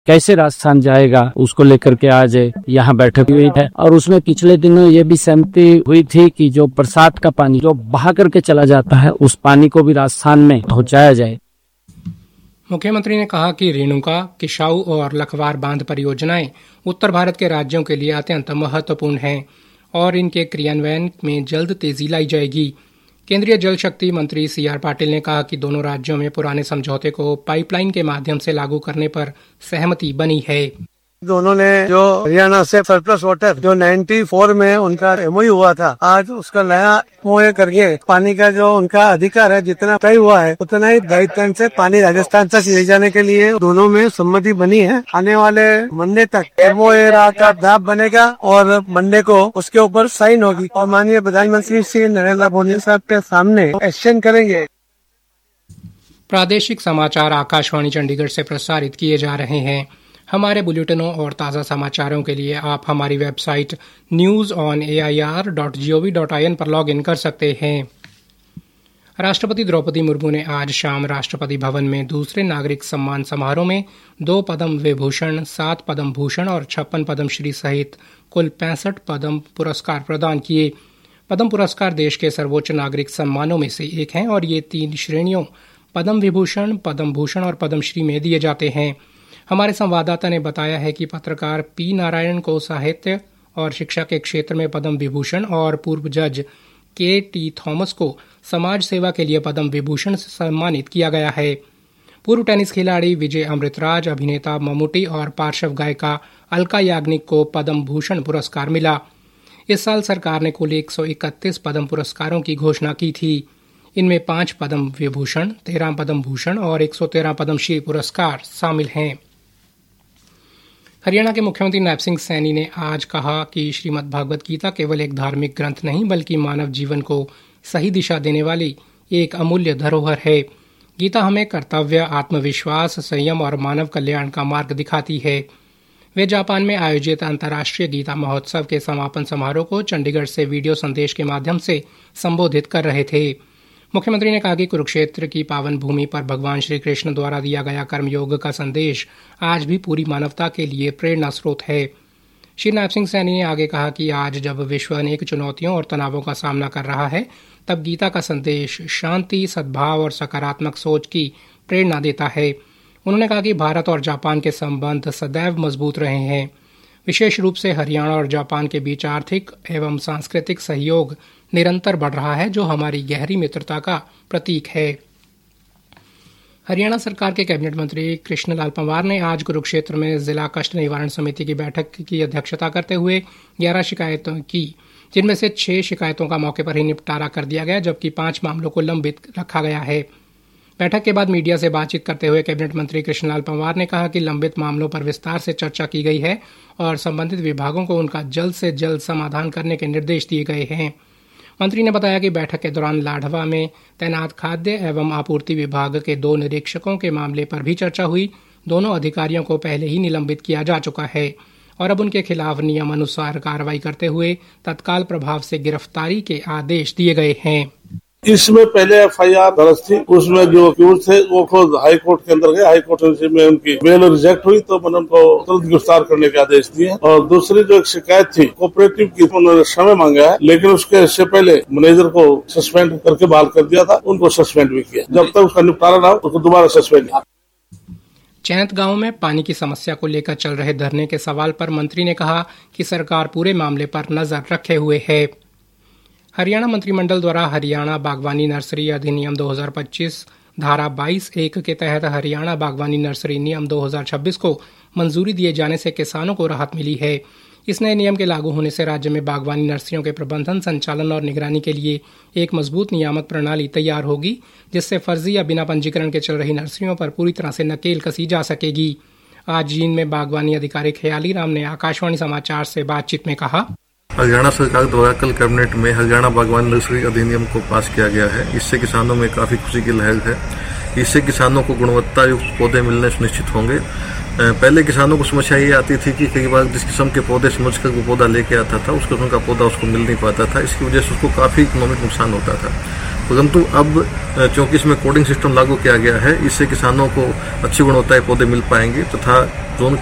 कैसे राजस्थान जाएगा उसको लेकर के आज यहाँ बैठक हुई है। और उसमें पिछले दिनों ये भी सहमति हुई थी कि जो बरसात का पानी जो बहा करके चला जाता है उस पानी को भी राजस्थान में पहुँचाया जाए। मुख्यमंत्री ने कहा कि रेणुका, किशाऊ और लखवार बांध परियोजनाएं उत्तर भारत के राज्यों के लिए अत्यंत महत्वपूर्ण हैं और इनके क्रियान्वयन में जल्द तेजी लाई जाएगी। केंद्रीय जल शक्ति मंत्री सीआर पाटिल ने कहा कि दोनों राज्यों में पुराने समझौते को पाइपलाइन के माध्यम से लागू करने पर सहमति बनी है। दोनों ने जो हरियाणा से सरप्लस वाटर जो 94 में उनका एमओयू हुआ था, आज उसका नया एमओयू करके पानी का जो उनका अधिकार है जितना तय हुआ है उतना ही दायित्व से पानी राजस्थान तक ले जाने के लिए दोनों में सम्मति बनी है। आने वाले मंडे तक एमओयू का ड्राफ्ट बनेगा और मंडे को उसके ऊपर साइन होगी और माननीय प्रधानमंत्री श्री नरेंद्र मोदी साहब के सामने एक्शन करेंगे। प्रादेशिक समाचार आकाशवाणी चंडीगढ़ से प्रसारित किए जा रहे हैं। हमारे बुलेटिनों और ताज़ा समाचारों के लिए आप हमारी वेबसाइट newsonair.gov.in पर लॉगिन कर सकते हैं। राष्ट्रपति द्रौपदी मुर्मू ने आज शाम राष्ट्रपति भवन में दूसरे नागरिक सम्मान समारोह में 2 पद्म विभूषण, 7 पद्म भूषण और 56 पद्मश्री सहित कुल 65 पद्म पुरस्कार प्रदान किए। पद्म पुरस्कार देश के सर्वोच्च नागरिक सम्मानों में से एक हैं और ये 3 श्रेणियों पद्म विभूषण, पद्म भूषण और पद्मश्री में दिए जाते हैं। हमारे संवाददाता ने बताया है कि पत्रकार पी नारायण को साहित्य और शिक्षा के क्षेत्र में पद्म विभूषण और पूर्व जज के.टी. थॉमस को समाज सेवा के लिए पद्म विभूषण से सम्मानित किया गया है। पूर्व टेनिस खिलाड़ी विजय अमृतराज, अभिनेता मम्मूटी और पार्श्व गायिका अलका याग्निक को पद्म भूषण पुरस्कार मिला। इस साल सरकार ने कुल 131 पद्म पुरस्कारों की घोषणा की थी। इनमें 5 पद्म विभूषण, 13 पद्म भूषण और 113 पद्मश्री पुरस्कार शामिल हैं। हरियाणा के मुख्यमंत्री नैब सिंह सैनी ने आज कहा कि श्रीमद् भागवत गीता केवल एक धार्मिक ग्रंथ नहीं बल्कि मानव जीवन को सही दिशा देने वाली एक अमूल्य धरोहर है। गीता हमें कर्तव्य, आत्मविश्वास, संयम और मानव कल्याण का मार्ग दिखाती है। वे जापान में आयोजित अंतर्राष्ट्रीय गीता महोत्सव के समापन समारोह को चंडीगढ़ से वीडियो संदेश के माध्यम से संबोधित कर रहे थे। मुख्यमंत्री ने कहा कि कुरुक्षेत्र की पावन भूमि पर भगवान श्री कृष्ण द्वारा दिया गया कर्मयोग का संदेश आज भी पूरी मानवता के लिए प्रेरणा स्रोत है। श्री नैब सिंह सैनी ने आगे कहा कि आज जब विश्व अनेक चुनौतियों और तनावों का सामना कर रहा है, तब गीता का संदेश शांति, सद्भाव और सकारात्मक सोच की प्रेरणा देता है। उन्होंने कहा कि भारत और जापान के संबंध सदैव मजबूत रहे हैं। विशेष रूप से हरियाणा और जापान के बीच आर्थिक एवं सांस्कृतिक सहयोग निरंतर बढ़ रहा है, जो हमारी गहरी मित्रता का प्रतीक है। हरियाणा सरकार के कैबिनेट मंत्री कृष्णलाल पंवार ने आज कुरुक्षेत्र में जिला कष्ट निवारण समिति की बैठक की अध्यक्षता करते हुए 11 शिकायतों की, जिनमें से 6 शिकायतों का मौके पर ही निपटारा कर दिया गया, जबकि 5 मामलों को लंबित रखा गया है। बैठक के बाद मीडिया से बातचीत करते हुए कैबिनेट मंत्री कृष्णलाल पंवार ने कहा कि लंबित मामलों पर विस्तार से चर्चा की गई है और संबंधित विभागों को उनका जल्द से जल्द समाधान करने के निर्देश दिए गए हैं। मंत्री ने बताया कि बैठक के दौरान लाडवा में तैनात खाद्य एवं आपूर्ति विभाग के 2 निरीक्षकों के मामले पर भी चर्चा हुई। दोनों अधिकारियों को पहले ही निलंबित किया जा चुका है और अब उनके खिलाफ नियमानुसार कार्रवाई करते हुए तत्काल प्रभाव से गिरफ्तारी के आदेश दिए गए हैं। इसमें पहले एफआईआर दर्ज थी, उसमें जो अक्यूज थे वो खुद हाई कोर्ट के अंदर गए। हाई कोर्ट में उनकी बेल रिजेक्ट हुई तो मैंने उनको तुरंत गिरफ्तार करने के आदेश दिए। और दूसरी जो एक शिकायत थी कोऑपरेटिव की, उन्होंने समय मांगा है, लेकिन उससे पहले मैनेजर को सस्पेंड करके बहाल कर दिया था, उनको सस्पेंड भी किया। जब तक उसका निपटारा ना हो उसको दोबारा सस्पेंड। चैंत गांव में पानी की समस्या को लेकर चल रहे धरने के सवाल पर मंत्री ने कहा कि सरकार पूरे मामले पर नजर रखे हुए है। हरियाणा मंत्रिमंडल द्वारा हरियाणा बागवानी नर्सरी अधिनियम 2025 धारा 22(1) के तहत हरियाणा बागवानी नर्सरी नियम 2026 को मंजूरी दिए जाने से किसानों को राहत मिली है। इस नए नियम के लागू होने से राज्य में बागवानी नर्सरियों के प्रबंधन, संचालन और निगरानी के लिए एक मजबूत नियामक प्रणाली तैयार होगी, जिससे फर्जी या बिना पंजीकरण के चल रही नर्सरियों पर पूरी तरह से नकेल कसी जा सकेगी। आज जींद में बागवानी अधिकारी ख्याली राम ने आकाशवाणी समाचार से बातचीत में कहा, हरियाणा सरकार द्वारा कल कैबिनेट में हरियाणा बागवानी नर्सरी अधिनियम को पास किया गया है। इससे किसानों में काफी खुशी की लहर है। इससे किसानों को गुणवत्ता युक्त पौधे मिलने सुनिश्चित होंगे। पहले किसानों को समस्या ये आती थी कि कई बार जिस किस्म के पौधे समझकर वो पौधा लेके आता था उस किस्म का पौधा उसको मिल नहीं पाता था। इसकी वजह से उसको काफी इकोनॉमिक नुकसान होता था। परंतु अब चूंकि इसमें कोडिंग सिस्टम लागू किया गया है, इससे किसानों को अच्छी गुणवत्ता के पौधे मिल पाएंगे तथा